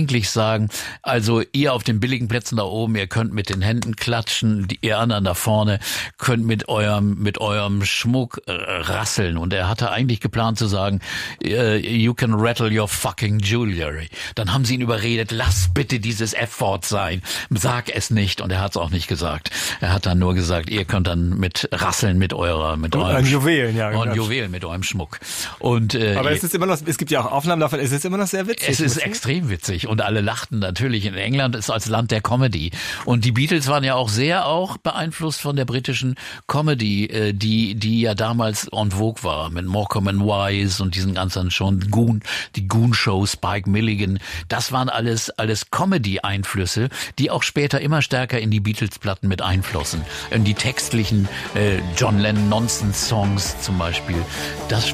eigentlich sagen, also ihr auf den billigen Plätzen da oben, ihr könnt mit den Händen klatschen, ihr anderen da vorne könnt mit eurem Schmuck rasseln. Und er hatte eigentlich geplant zu sagen, you can rattle your fucking jewelry. Dann haben sie ihn überredet, lass bitte dieses F-Wort sein, sag es nicht. Und er hat es auch nicht gesagt. Er hat dann nur gesagt, ihr könnt dann mit rasseln mit eurem Juwelen, ja. Und Juwelen mit eurem Schmuck. Und aber es gibt ja auch Aufnahmen davon, es ist immer noch sehr witzig. Es ist extrem witzig und alle lachten natürlich. In England ist als Land der Comedy. Und die Beatles waren ja auch sehr beeinflusst von der britischen Comedy, die ja damals en vogue war, mit Morecambe and Wise und diesen ganzen schon die Goon-Show, Spike Milligan. Das waren alles Comedy-Einflüsse, die auch später immer stärker in die Beatles-Platten mit einflossen. In die textlichen John Lennon Nonsense-Songs zum Beispiel. Das